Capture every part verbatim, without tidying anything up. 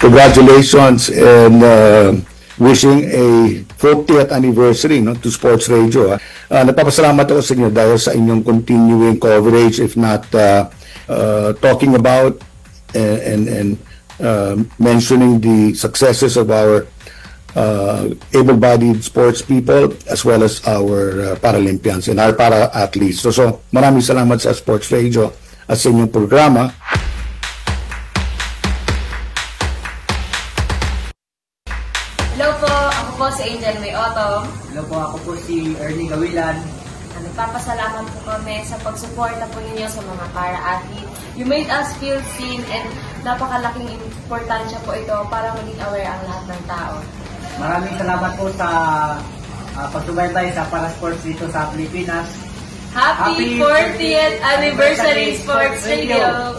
congratulations and uh, wishing a fortieth anniversary no, to Sports Radio. Uh, napapasalamat ako sa inyo dahil sa inyong continuing coverage, if not uh, uh, talking about and, and, and uh, mentioning the successes of our uh, able-bodied sports people as well as our uh, Paralympians and our para-athletes. So, so maraming salamat sa Sports Radio at sa inyong programa. Hello po, ako po si Angel May Otto. Hello po, ako po si Ernie Gawilan. Nagpapasalamat po kami sa pagsuporta po ninyo sa mga para-athlete. You made us feel seen and napakalaking importansya po ito para maging aware ang lahat ng tao. Maraming salamat po sa uh, pagsubaybay sa para-sports dito sa Pilipinas. Happy, Happy fortieth Anniversary Sports Radio!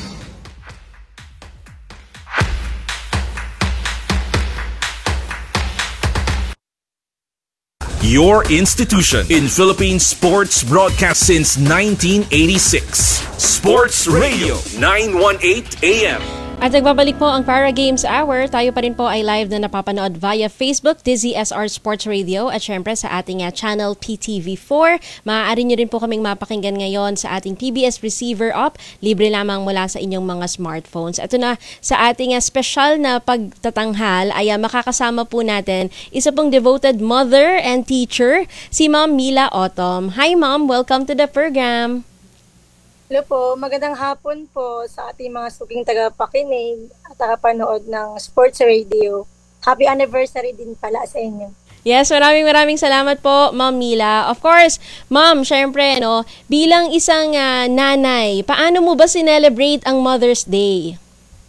Your institution in Philippine sports broadcast since nineteen eighty-six. Sports Radio nine eighteen A M. At nagbabalik po ang Para Games Hour. Tayo pa rin po ay live na napapanood via Facebook, D Z S R Sports Radio at syempre sa ating uh, channel P T V four. Maaari nyo rin po kaming mapakinggan ngayon sa ating P B S Receiver app. Libre lamang mula sa inyong mga smartphones. Ito na sa ating uh, special na pagtatanghal ay uh, makakasama po natin isa pong devoted mother and teacher, si Ma'am Mila Autumn. Hi Ma'am, welcome to the program. Hello po, magandang hapon po sa ating mga suking tagapakinig at tagapanood ng Sports Radio. Happy anniversary din pala sa inyo. Yes, maraming maraming salamat po, Ma'am Mila. Of course, Ma'am, syempre, no, bilang isang uh, nanay, paano mo ba sinelebrate ang Mother's Day?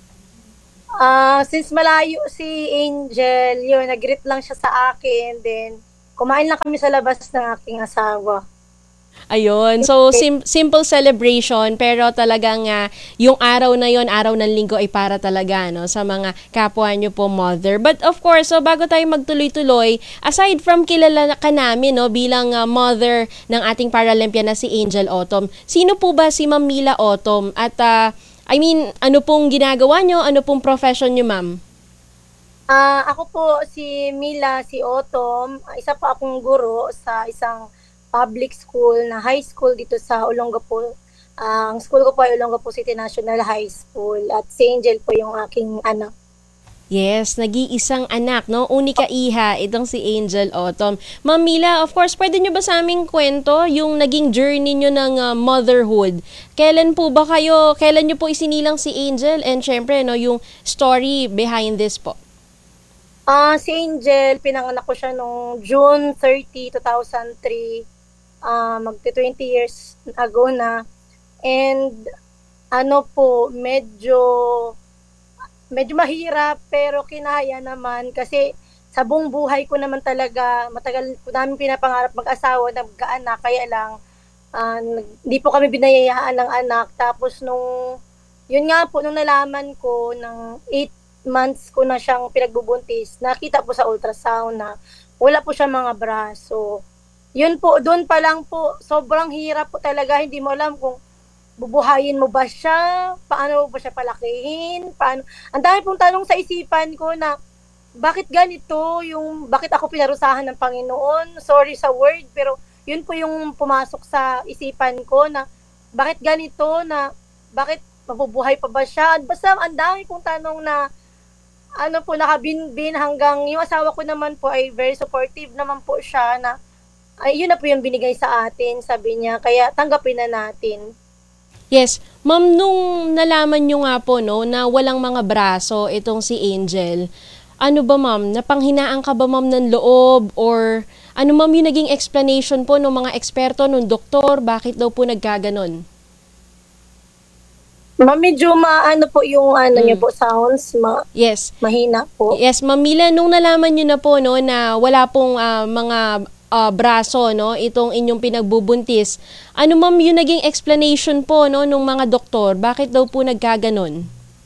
Uh, since malayo si Angel, yun, nag-greet lang siya sa akin, then kumain lang kami sa labas ng aking asawa. Ayun. So, sim- simple celebration, pero talagang uh, yung araw na yon, araw ng linggo ay para talaga no, sa mga kapwa nyo po mother. But of course, so bago tayo magtuloy-tuloy, aside from kilala ka namin no, bilang uh, mother ng ating Paralympian na si Angel Autumn, sino po ba si Ma'am Mila Autumn? At uh, I mean, ano pong ginagawa nyo? Ano pong profession nyo, ma'am? Uh, ako po si Mila, si Autumn. Isa po akong guro sa isang public school na high school dito sa Olongapo. Uh, ang school ko po ay Olongapo City National High School at si Angel po yung aking anak. Yes, nag-iisang anak, no? Unika iha, itong si Angel Autumn. Ma'am Mila, of course, pwede nyo ba sa aming kwento yung naging journey nyo ng uh, motherhood? Kailan po ba kayo, kailan nyo po isinilang si Angel? And syempre, no, yung story behind this po. Ah, uh, si Angel, pinanganak ko siya noong June thirtieth, two thousand three. Uh, magti twenty years ago na. And ano po, medyo medyo mahirap pero kinaya naman kasi sa buong buhay ko naman talaga, matagal ko namin pinapangarap mag-asawa na mag-anak, kaya lang uh, hindi po kami binayayaan ng anak. Tapos nung, yun nga po, nung nalaman ko ng eight months ko na siyang pinagbubuntis, nakita po sa ultrasound na wala po siya mga braso. Yun po, doon pa lang po, sobrang hirap po talaga, hindi mo alam kung bubuhayin mo ba siya, paano mo ba siya palakihin, paano. Ang dami pong tanong sa isipan ko na, bakit ganito, yung, bakit ako pinarusahan ng Panginoon, sorry sa word, pero yun po yung pumasok sa isipan ko na, bakit ganito, na, bakit mabubuhay pa ba siya, basta ang dami pong tanong na, ano po, nakabinbin hanggang, yung asawa ko naman po ay very supportive naman po siya na, ay yun na po yung binigay sa atin, sabi niya, kaya tanggapin na natin. Yes. Ma'am, nung nalaman nyo nga po, no, na walang mga braso itong si Angel, ano ba ma'am, napanghinaan ka ba ma'am ng loob? Or ano ma'am yung naging explanation po ng mga eksperto, ng doktor, bakit daw po nagkaganon? Ma'am, medyo maano po yung ano mm. niyo po, sounds, ma yes. mahina po. Yes, Ma'am Mila, nung nalaman nyo na po no, na wala pong uh, mga uh, braso, no, itong inyong pinagbubuntis, ano ma'am yung naging explanation po no, nung mga doktor? Bakit daw po nagkaganon?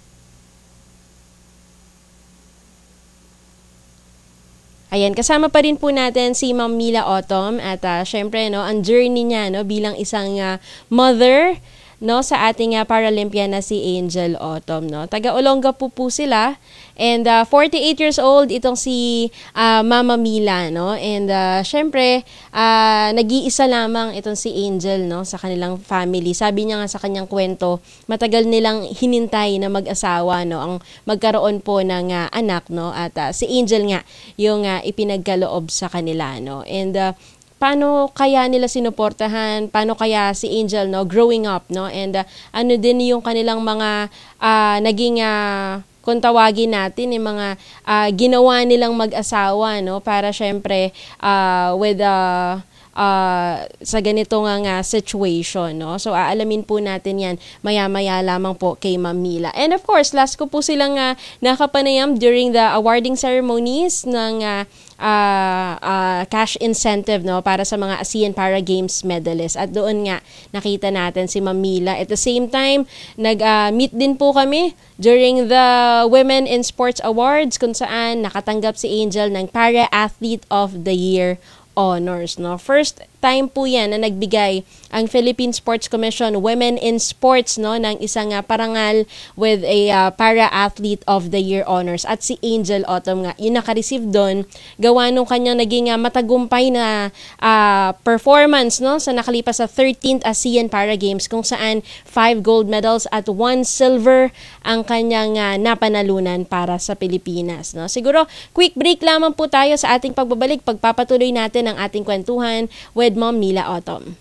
Ayan, kasama pa rin po natin si Ma'am Mila Autumn at uh, syempre no, ang journey niya no, bilang isang uh, mother no sa ating uh, Paralympian na si Angel Autumn, no. Taga Olonga po po sila, and uh, forty-eight years old itong si uh, Mama Mila, no. And uh, syempre uh, nag-iisa lamang itong si Angel, no, sa kanilang family. Sabi niya nga sa kanyang kwento, matagal nilang hinintay na mag-asawa, no, ang magkaroon po ng uh, anak, no, at uh, si Angel nga yung uh, ipinagkaloob sa kanila, no. And uh, paano kaya nila sinuportahan, paano kaya si Angel, no, growing up, no, and uh, ano din yung kanilang mga uh, naging uh, kung tawagin natin yung mga uh, ginawa nilang mag-asawa, no, para syempre uh, with uh, uh, sa ganito nga nga situation, no. So aalamin po natin yan maya-maya lamang po kay Ma'am Mila. And of course, last ko po silang uh, nakapanayam during the awarding ceremonies ng uh, Uh, uh, cash incentive, no, para sa mga ASEAN Para Games medalists. At doon nga nakita natin si Ma'am Mila. At the same time, nag-meet uh, din po kami during the Women in Sports Awards kung saan nakatanggap si Angel ng Para Athlete of the Year honors, no. First time po yan na nagbigay ang Philippine Sports Commission Women in Sports, no, ng isang uh, parangal with a uh, Para Athlete of the Year honors. At si Angel Autumn nga yung naka-receive doon, gawa nung kanyang naging uh, matagumpay na uh, performance, no, sa nakalipas sa thirteenth ASEAN Para Games kung saan five gold medals at one silver ang kanyang uh, napanalunan para sa Pilipinas, no. Siguro quick break lamang po tayo sa ating pagbabalik, pagpapatuloy natin ang ating kwentuhan with Ma'am Mila Autumn.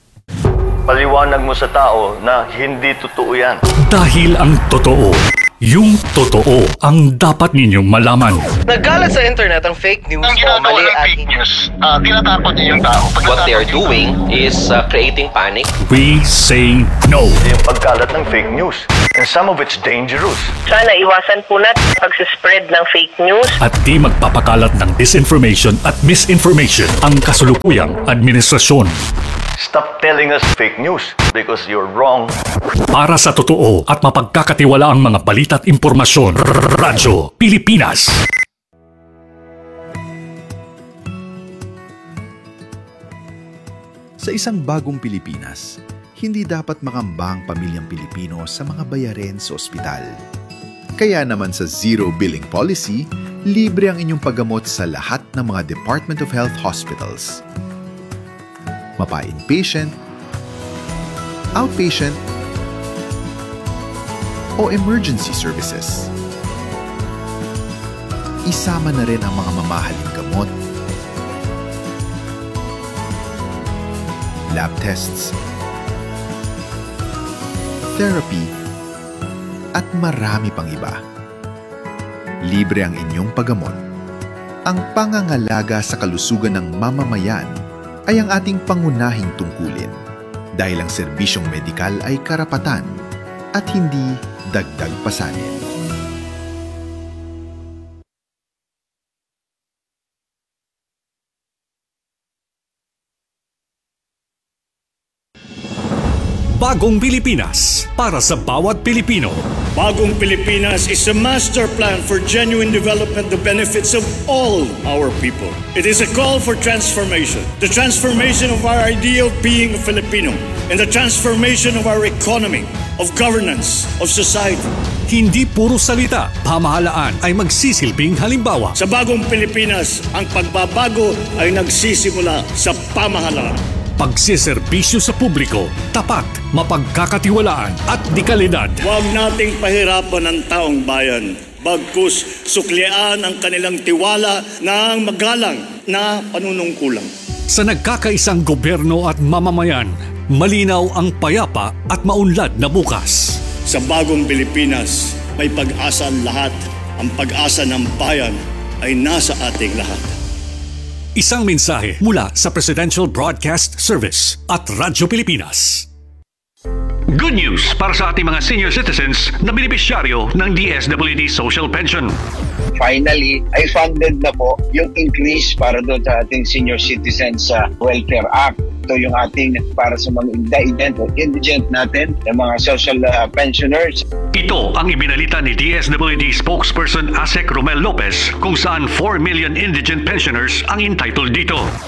Paliwanag mo sa tao na hindi totoo yan. Dahil ang totoo, yung totoo ang dapat ninyong malaman. Nagkalat sa internet ang fake news ang o ginagawa mali ng at fake news, uh, tinatapon niyo yung tao. Pag what they are natapon doing yung tao, is uh, creating panic. We say no. Yung pagkalat ng fake news. And some of it's dangerous. Sana iwasan po natin pag-spread ng fake news. At di magpapakalat ng disinformation at misinformation ang kasulukuyang administrasyon. Stop telling us fake news because you're wrong. Para sa totoo at mapagkakatiwalaang mga balita at impormasyon, Radyo Pilipinas. Sa isang bagong Pilipinas, hindi dapat makamba ang pamilyang Pilipino sa mga bayarin sa ospital. Kaya naman sa Zero Billing Policy, libre ang inyong paggamot sa lahat ng mga Department of Health hospitals. Mapa-inpatient, outpatient, o emergency services. Isama na rin ang mga mamahaling gamot, lab tests, therapy, at marami pang iba. Libre ang inyong paggamot. Ang pangangalaga sa kalusugan ng mamamayan ay ang ating pangunahing tungkulin dahil ang serbisyong medikal ay karapatan at hindi dagdag pasanin. Bagong Pilipinas para sa bawat Pilipino. Bagong Pilipinas is a master plan for genuine development, the benefits of all our people. It is a call for transformation. The transformation of our idea of being a Filipino and the transformation of our economy, of governance, of society. Hindi puro salita, pamahalaan ay magsisilbing halimbawa. Sa Bagong Pilipinas, ang pagbabago ay nagsisimula sa pamahalaan. Pagsiservisyo sa publiko, tapat, mapagkakatiwalaan at dekalidad. Huwag nating pahirapan ang taong bayan. Bagkus suklian ang kanilang tiwala ng magalang na panunungkulan. Sa nagkakaisang gobyerno at mamamayan, malinaw ang payapa at maunlad na bukas. Sa Bagong Pilipinas, may pag-asa ang lahat. Ang pag-asa ng bayan ay nasa ating lahat. Isang mensahe mula sa Presidential Broadcast Service at Radyo Pilipinas. Good news para sa ating mga senior citizens na benepisyaryo ng D S W D Social Pension. Finally, ay funded na po yung increase para doon sa ating Senior Citizens uh, Welfare Act. Ito yung ating para sa mga indigent o indigent natin, yung mga social uh, pensioners. Ito ang ibinalita ni D S W D spokesperson Asek Romel Lopez kung saan four million indigent pensioners ang entitled dito.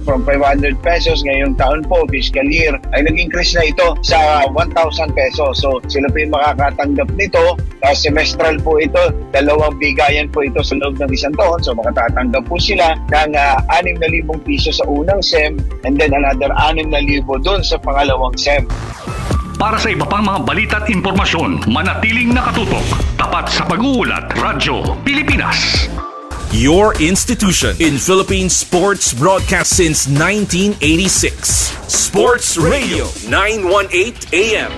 from five hundred pesos ngayong taon po, fiscal year, ay nag-increase na ito sa one thousand pesos. So sila po yung makakatanggap nito. Uh, semestral po ito, dalawang bigayan po ito sa loob ng isang taon. So makatatanggap po sila ng uh, anim na libong piso sa unang SEM and then another anim na libo doon sa pangalawang SEM. Para sa iba pang mga balita at impormasyon, manatiling nakatutok. Tapat sa pag-uulat, Radyo Pilipinas. Your institution in Philippine sports broadcast since nineteen eighty-six. Sports Radio nine eighteen A M.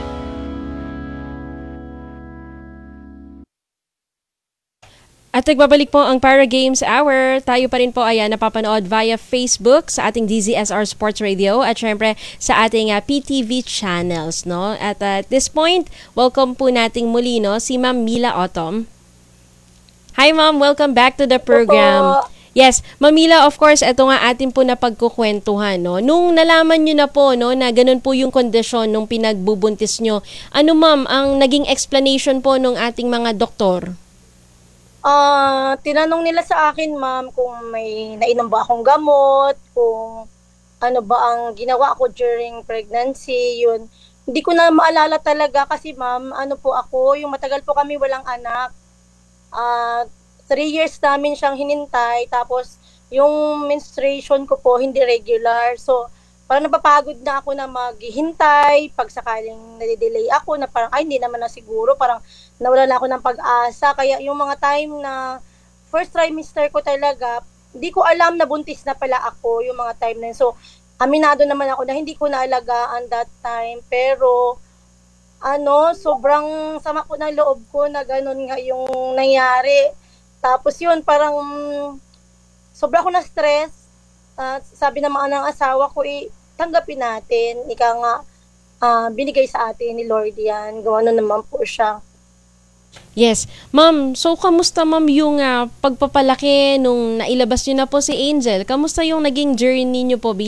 At nagbabalik po ang Para Games Hour. Tayo pa rin po ay uh, napapanood via Facebook sa ating D Z S R Sports Radio at syempre sa ating uh, P T V channels. No? At uh, at this point, welcome po nating muli no, si Ma'am Mila Autumn. Hi Ma'am, welcome back to the program. Yes, Ma'am Mila, of course, ito nga atin po na pagkukwentuhan. No? Nung nalaman nyo na po no, na ganun po yung kondisyon nung pinagbubuntis nyo, ano ma'am ang naging explanation po ng ating mga doktor? Ah, uh, tinanong nila sa akin, ma'am, kung may nainom ba akong gamot, kung ano ba ang ginawa ko during pregnancy, yun. Hindi ko na maalala talaga kasi, ma'am, ano po ako, yung matagal po kami walang anak. Ah, uh, three years namin siyang hinintay, tapos yung menstruation ko po hindi regular. So, parang napapagod na ako na maghihintay, pag sakaling nade-delay ako, na parang, ay, hindi naman na siguro, parang nawala na ako ng pag-asa. Kaya yung mga time na first trimester ko talaga, hindi ko alam na buntis na pala ako yung mga time na yun. So, aminado naman ako na hindi ko naalagaan that time. Pero, ano, sobrang sama ko ng loob ko na ganun nga yung nangyari. Tapos yun, parang sobra ako na stress. Uh, sabi naman ng asawa ko, eh, tanggapin natin. Ika nga, uh, binigay sa atin ni Lord yan. Gawa na naman po siya. Yes. Ma'am, so kamusta ma'am yung uh, pagpapalaki nung nailabas nyo na po si Angel? Kamusta yung naging journey nyo po